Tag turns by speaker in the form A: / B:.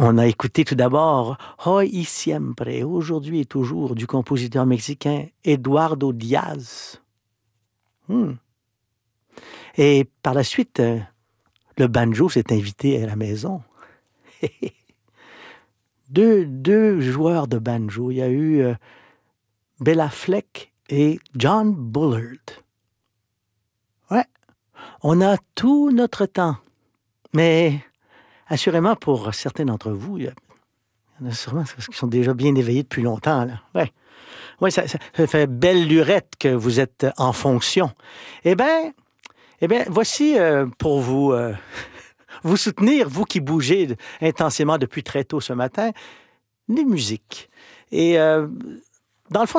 A: On a écouté tout d'abord Hoy y Siempre, aujourd'hui et toujours, du compositeur mexicain Eduardo Diaz. Et par la suite, le banjo s'est invité à la maison. deux joueurs de banjo. Il y a eu Bela Fleck et John Bullard. Ouais, on a tout notre temps. Mais assurément, pour certains d'entre vous, il y en a sûrement qui sont déjà bien éveillés depuis longtemps. Là. Ouais, ça fait belle lurette que vous êtes en fonction. Eh bien, voici pour vous, vous soutenir, vous qui bougez intensément depuis très tôt ce matin, des musiques. Et dans le fond,